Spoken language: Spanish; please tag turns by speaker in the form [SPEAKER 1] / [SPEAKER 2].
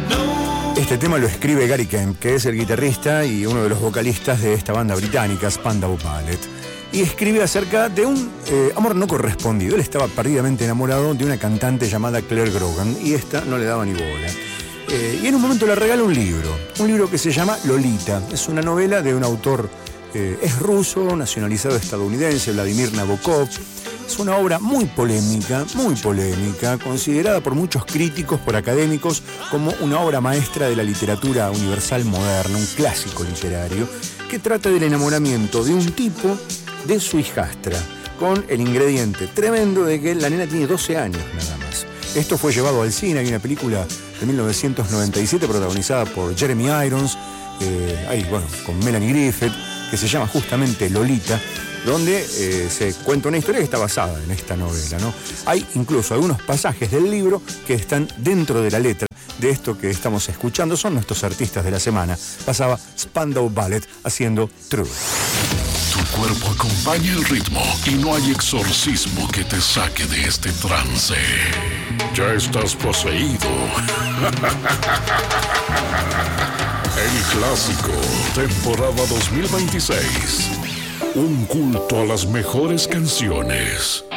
[SPEAKER 1] Este tema lo escribe Gary Kemp, que es el guitarrista y uno de los vocalistas de esta banda británica, Spandau Ballet. Y escribe acerca de un amor no correspondido. Él estaba perdidamente enamorado de una cantante llamada Claire Grogan y esta no le daba ni bola. Y en un momento le regala un libro que se llama Lolita. Es una novela de un autor, es ruso, nacionalizado estadounidense, Vladimir Nabokov. Es una obra muy polémica, considerada por muchos críticos, por académicos, como una obra maestra de la literatura universal moderna, un clásico literario, que trata del enamoramiento de un tipo de su hijastra, con el ingrediente tremendo de que la nena tiene 12 años nada más. Esto fue llevado al cine, hay una película de 1997 protagonizada por Jeremy Irons, con Melanie Griffith, que se llama justamente Lolita, donde se cuenta una historia que está basada en esta novela, ¿no? Hay incluso algunos pasajes del libro que están dentro de la letra de esto que estamos escuchando. Son nuestros artistas de la semana. Pasaba Spandau Ballet haciendo True.
[SPEAKER 2] Tu cuerpo acompaña el ritmo y no hay exorcismo que te saque de este trance. Ya estás poseído. El clásico, temporada 2026. Un culto a las mejores canciones.